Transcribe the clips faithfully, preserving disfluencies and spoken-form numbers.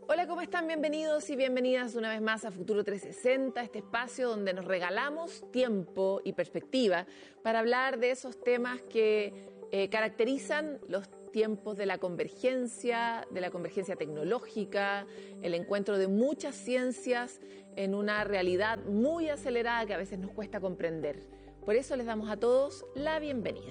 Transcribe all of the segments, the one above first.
Hola, ¿cómo están? Bienvenidos y bienvenidas una vez más a Futuro trescientos sesenta, este espacio donde nos regalamos tiempo y perspectiva para hablar de esos temas que eh, caracterizan los tiempos de la convergencia, de la convergencia tecnológica, el encuentro de muchas ciencias en una realidad muy acelerada que a veces nos cuesta comprender. Por eso les damos a todos la bienvenida.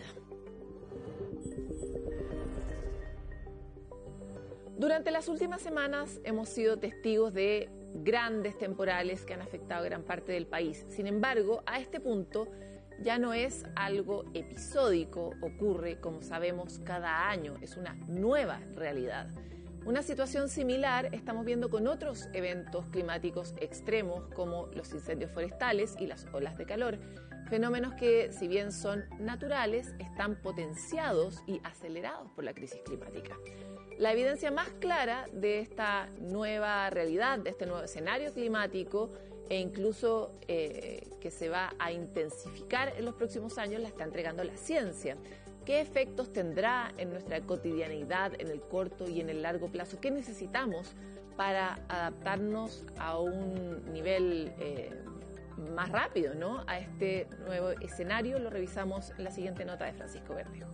Durante las últimas semanas hemos sido testigos de grandes temporales que han afectado gran parte del país. Sin embargo, a este punto ya no es algo episódico, ocurre, como sabemos, cada año, es una nueva realidad. Una situación similar estamos viendo con otros eventos climáticos extremos como los incendios forestales y las olas de calor, fenómenos que, si bien son naturales, están potenciados y acelerados por la crisis climática. La evidencia más clara de esta nueva realidad, de este nuevo escenario climático e incluso eh, que se va a intensificar en los próximos años, la está entregando la ciencia. ¿Qué efectos tendrá en nuestra cotidianidad, en el corto y en el largo plazo? ¿Qué necesitamos para adaptarnos a un nivel eh, más rápido, ¿no? a este nuevo escenario? Lo revisamos en la siguiente nota de Francisco Bermejo.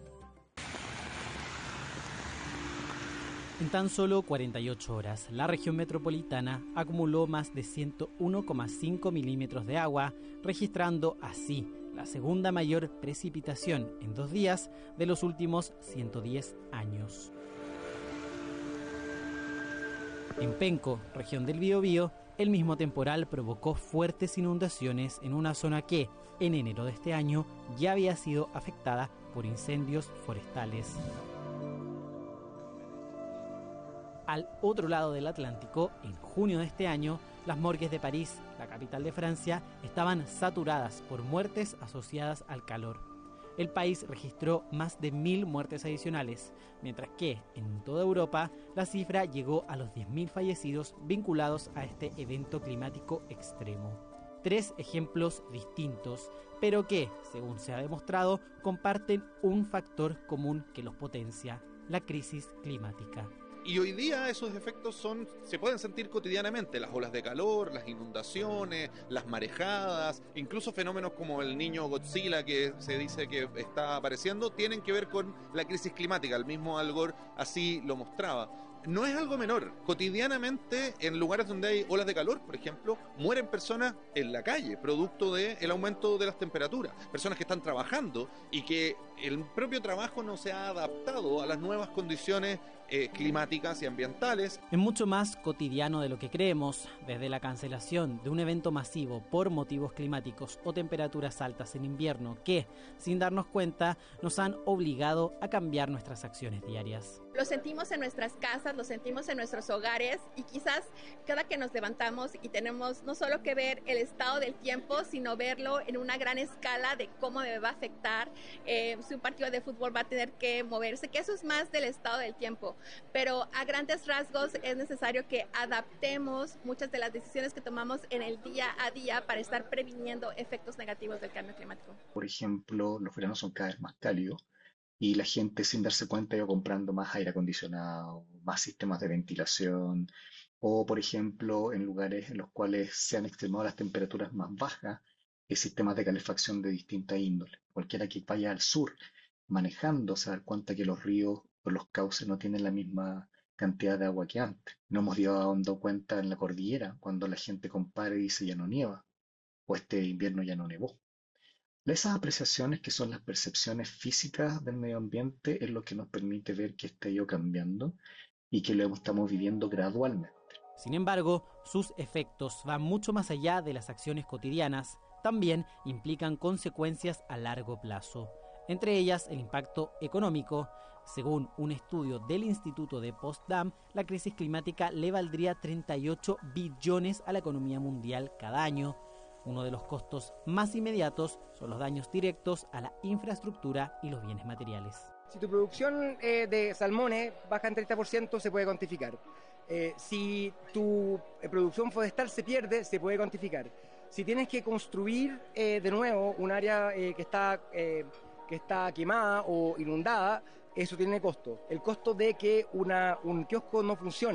En tan solo cuarenta y ocho horas, la región metropolitana acumuló más de ciento uno coma cinco milímetros de agua, registrando así la segunda mayor precipitación en dos días de los últimos ciento diez años. En Penco, región del Biobío, el mismo temporal provocó fuertes inundaciones en una zona que, en enero de este año, ya había sido afectada por incendios forestales. Al otro lado del Atlántico, en junio de este año, las morgues de París, la capital de Francia, estaban saturadas por muertes asociadas al calor. El país registró más de mil muertes adicionales, mientras que en toda Europa la cifra llegó a los diez mil fallecidos vinculados a este evento climático extremo. Tres ejemplos distintos, pero que, según se ha demostrado, comparten un factor común que los potencia: la crisis climática. Y hoy día esos efectos son, se pueden sentir cotidianamente: las olas de calor, las inundaciones, las marejadas, incluso fenómenos como el niño Godzilla que se dice que está apareciendo, tienen que ver con la crisis climática. El mismo Al Gore así lo mostraba. No es algo menor. Cotidianamente, en lugares donde hay olas de calor, por ejemplo, mueren personas en la calle, producto del aumento de las temperaturas. Personas que están trabajando y que el propio trabajo no se ha adaptado a las nuevas condiciones eh, climáticas y ambientales. Es mucho más cotidiano de lo que creemos, desde la cancelación de un evento masivo por motivos climáticos o temperaturas altas en invierno que, sin darnos cuenta, nos han obligado a cambiar nuestras acciones diarias. Lo sentimos en nuestras casas, lo sentimos en nuestros hogares, y quizás cada que nos levantamos y tenemos no solo que ver el estado del tiempo, sino verlo en una gran escala de cómo me va a afectar, eh, si un partido de fútbol va a tener que moverse, que eso es más del estado del tiempo. Pero a grandes rasgos es necesario que adaptemos muchas de las decisiones que tomamos en el día a día para estar previniendo efectos negativos del cambio climático. Por ejemplo, los veranos son cada vez más cálidos y la gente, sin darse cuenta, iba comprando más aire acondicionado, más sistemas de ventilación, o por ejemplo, en lugares en los cuales se han extremado las temperaturas más bajas, eh, sistemas de calefacción de distinta índole. Cualquiera que vaya al sur manejando se da cuenta que los ríos o los cauces no tienen la misma cantidad de agua que antes. No hemos dado cuenta en la cordillera, cuando la gente compara y dice ya no nieva, o este invierno ya no nevó. Esas apreciaciones, que son las percepciones físicas del medio ambiente, es lo que nos permite ver que está ido cambiando y que lo estamos viviendo gradualmente. Sin embargo, sus efectos van mucho más allá de las acciones cotidianas. También implican consecuencias a largo plazo, entre ellas el impacto económico. Según un estudio del Instituto de Potsdam, la crisis climática le valdría treinta y ocho billones a la economía mundial cada año. Uno de los costos más inmediatos son los daños directos a la infraestructura y los bienes materiales. Si tu producción eh, de salmones baja en treinta por ciento, se puede cuantificar. Eh, si tu eh, producción forestal se pierde, se puede cuantificar. Si tienes que construir eh, de nuevo un área eh, que está eh, que está quemada o inundada, eso tiene costo. El costo de que una, un kiosco no funcione,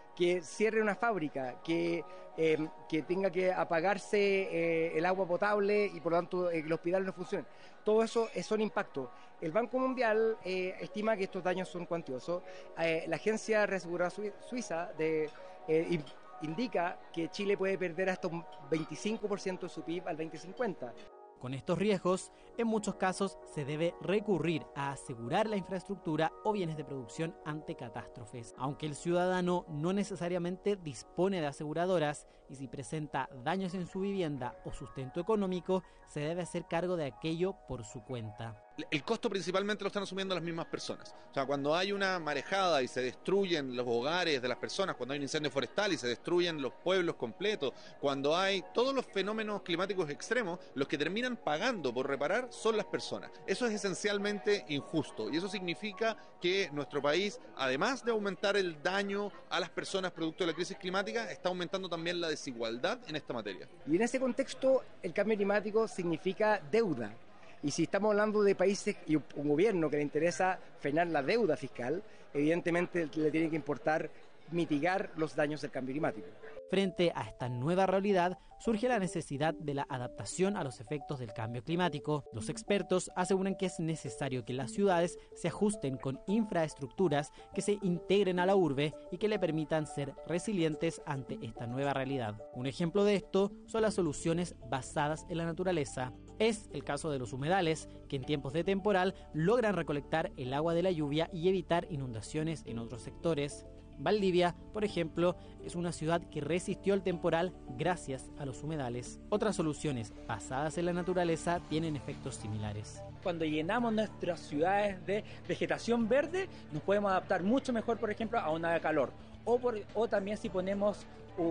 que cierre una fábrica, que, eh, que tenga que apagarse eh, el agua potable y por lo tanto eh, el hospital no funcione. Todo eso eh, son impactos. El Banco Mundial eh, estima que estos daños son cuantiosos. Eh, la agencia reaseguradora suiza de, eh, indica que Chile puede perder hasta un veinticinco por ciento de su P I B al veinte cincuenta. Con estos riesgos, en muchos casos se debe recurrir a asegurar la infraestructura o bienes de producción ante catástrofes. Aunque el ciudadano no necesariamente dispone de aseguradoras y si presenta daños en su vivienda o sustento económico, se debe hacer cargo de aquello por su cuenta. El costo principalmente lo están asumiendo las mismas personas. O sea, cuando hay una marejada y se destruyen los hogares de las personas, cuando hay un incendio forestal y se destruyen los pueblos completos, cuando hay todos los fenómenos climáticos extremos, los que terminan pagando por reparar son las personas. Eso es esencialmente injusto y eso significa que nuestro país, además de aumentar el daño a las personas producto de la crisis climática, está aumentando también la desigualdad en esta materia. Y en ese contexto, el cambio climático significa deuda. Y si estamos hablando de países y un gobierno que le interesa frenar la deuda fiscal, evidentemente le tiene que importar mitigar los daños del cambio climático. Frente a esta nueva realidad, surge la necesidad de la adaptación a los efectos del cambio climático. Los expertos aseguran que es necesario que las ciudades se ajusten con infraestructuras que se integren a la urbe y que le permitan ser resilientes ante esta nueva realidad. Un ejemplo de esto son las soluciones basadas en la naturaleza. Es el caso de los humedales, que en tiempos de temporal logran recolectar el agua de la lluvia y evitar inundaciones en otros sectores. Valdivia, por ejemplo, es una ciudad que resistió el temporal gracias a los humedales. Otras soluciones basadas en la naturaleza tienen efectos similares. Cuando llenamos nuestras ciudades de vegetación verde, nos podemos adaptar mucho mejor, por ejemplo, a una de calor. O, por, o también si ponemos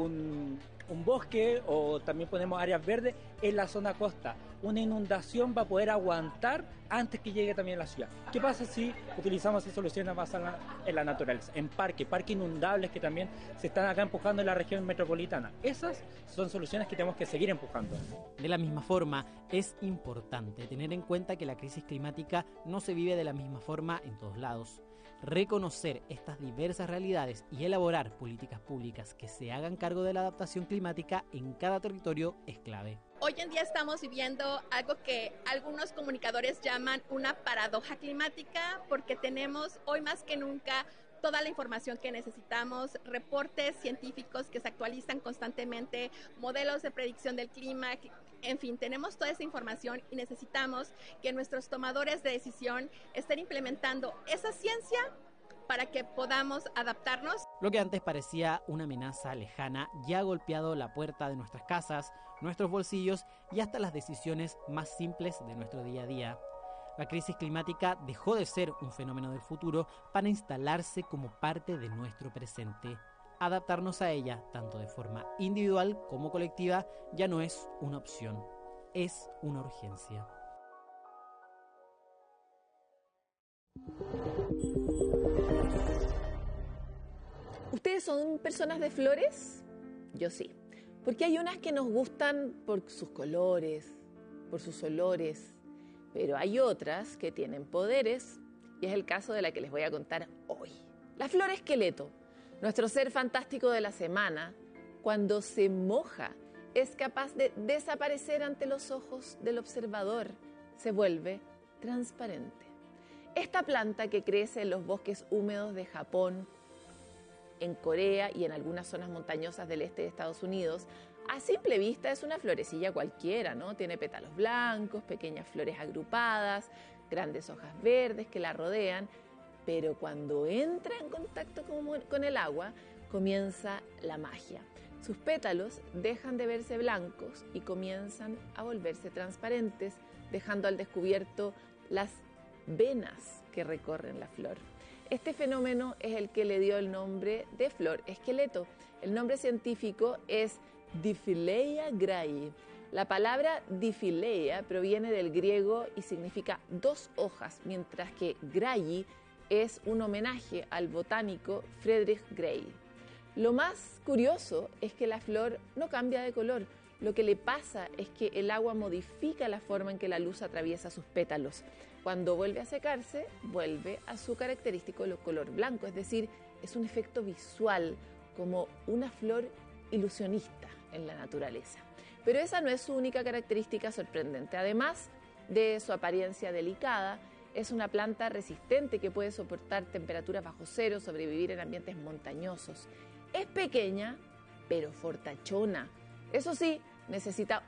un, un bosque o también ponemos áreas verdes en la zona costa. Una inundación va a poder aguantar antes que llegue también a la ciudad. ¿Qué pasa si utilizamos esas soluciones basadas en la naturaleza? En parques, parques inundables que también se están acá empujando en la región metropolitana. Esas son soluciones que tenemos que seguir empujando. De la misma forma, es importante tener en cuenta que la crisis climática no se vive de la misma forma en todos lados. Reconocer estas diversas realidades y elaborar políticas públicas que se hagan cargo de la adaptación climática en cada territorio es clave. Hoy en día estamos viviendo algo que algunos comunicadores llaman una paradoja climática, porque tenemos hoy más que nunca toda la información que necesitamos, reportes científicos que se actualizan constantemente, modelos de predicción del clima, en fin, tenemos toda esa información y necesitamos que nuestros tomadores de decisión estén implementando esa ciencia para que podamos adaptarnos. Lo que antes parecía una amenaza lejana ya ha golpeado la puerta de nuestras casas, nuestros bolsillos y hasta las decisiones más simples de nuestro día a día. La crisis climática dejó de ser un fenómeno del futuro para instalarse como parte de nuestro presente. Adaptarnos a ella, tanto de forma individual como colectiva, ya no es una opción, es una urgencia. ¿Ustedes son personas de flores? Yo sí, porque hay unas que nos gustan por sus colores, por sus olores, pero hay otras que tienen poderes, y es el caso de la que les voy a contar hoy. La flor esqueleto, nuestro ser fantástico de la semana, cuando se moja, es capaz de desaparecer ante los ojos del observador, se vuelve transparente. Esta planta que crece en los bosques húmedos de Japón, en Corea y en algunas zonas montañosas del este de Estados Unidos, a simple vista es una florecilla cualquiera, ¿no? Tiene pétalos blancos, pequeñas flores agrupadas, grandes hojas verdes que la rodean, pero cuando entra en contacto con, con el agua, comienza la magia. Sus pétalos dejan de verse blancos y comienzan a volverse transparentes, dejando al descubierto las venas que recorren la flor. Este fenómeno es el que le dio el nombre de flor esqueleto. El nombre científico es Diphylleia grayi. La palabra Diphylleia proviene del griego y significa dos hojas, mientras que grayi es un homenaje al botánico Friedrich Gray. Lo más curioso es que la flor no cambia de color. Lo que le pasa es que el agua modifica la forma en que la luz atraviesa sus pétalos. Cuando vuelve a secarse, vuelve a su característico color blanco, es decir, es un efecto visual, como una flor ilusionista en la naturaleza. Pero esa no es su única característica sorprendente. Además de su apariencia delicada, es una planta resistente que puede soportar temperaturas bajo cero, sobrevivir en ambientes montañosos. Es pequeña, pero fortachona. Eso sí, necesita